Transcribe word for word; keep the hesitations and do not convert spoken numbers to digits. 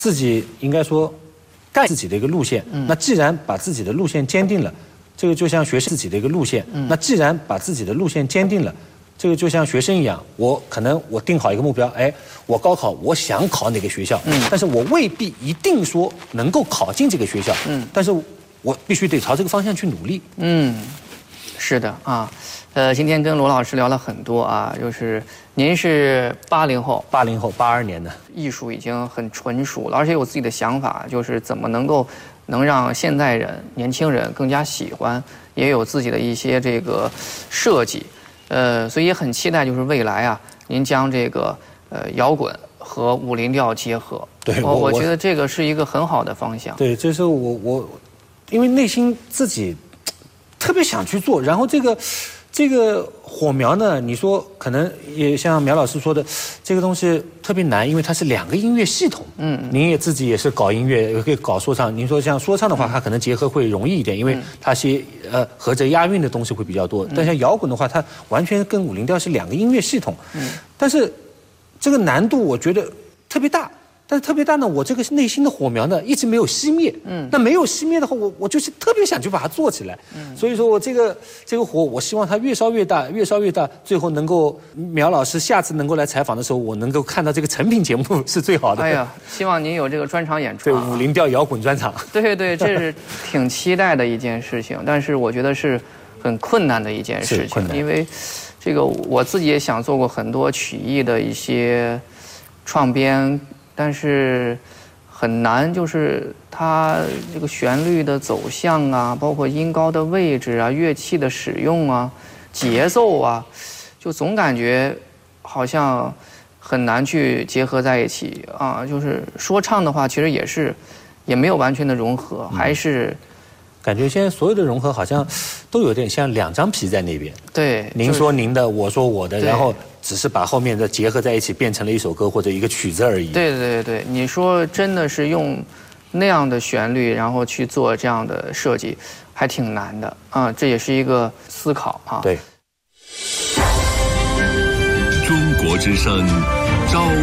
自己应该说干自己的一个路线。嗯、那既然把自己的路线坚定了，这个就像学生自己的一个路线。嗯、那既然把自己的路线坚定了，这个就像学生一样，我可能我定好一个目标，哎，我高考我想考哪个学校，嗯，但是我未必一定说能够考进这个学校，嗯，但是我必须得朝这个方向去努力。 嗯，是的啊。呃，今天跟罗老师聊了很多啊，就是您是八零后， 八零后，八二年的， 艺术已经很纯熟了，而且有自己的想法，就是怎么能够能让现代人、年轻人更加喜欢，也有自己的一些这个设计，呃，所以也很期待，就是未来啊，您将这个呃摇滚和武林调结合， 对， 我我觉得这个是一个很好的方向。 对，这是我我，因为内心自己特别想去做，然后这个。这个火苗呢，你说可能也像苗老师说的，这个东西特别难，因为它是两个音乐系统。嗯，您也自己也是搞音乐，也可以搞说唱。您说像说唱的话，它可能结合会容易一点，因为它些呃合着押韵的东西会比较多。但像摇滚的话，它完全跟武林调是两个音乐系统。嗯，但是这个难度我觉得特别大。但是特别大呢，我这个内心的火苗呢一直没有熄灭。嗯，那没有熄灭的话，我我就是特别想去把它做起来。嗯，所以说我这个这个火，我希望它越烧越大，越烧越大，最后能够苗老师下次能够来采访的时候，我能够看到这个成品节目是最好的。 哎呀，希望您有这个专场演出。 对，武林调摇滚专场。 对对，这是挺期待的一件事情，但是我觉得是很困难的一件事情，因为这个我自己也想做过很多曲艺的一些创编。但是很难，就是它这个旋律的走向啊，包括音高的位置啊，乐器的使用啊，节奏啊，就总感觉好像很难去结合在一起啊。就是说唱的话，其实也是也没有完全的融合，还是感觉现在所有的融合好像都有点像两张皮在那边。 对， 您说您的，我说我的，然后只是把后面的结合在一起，变成了一首歌或者一个曲子而已。 对对对，你说真的是用那样的旋律，然后去做这样的设计，还挺难的啊。这也是一个思考啊。 对。 中国之声，朝。